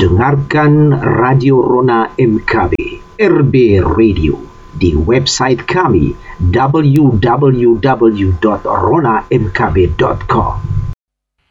Dengarkan Radio Rona MKB, RB Radio, di website kami www.ronamkb.com.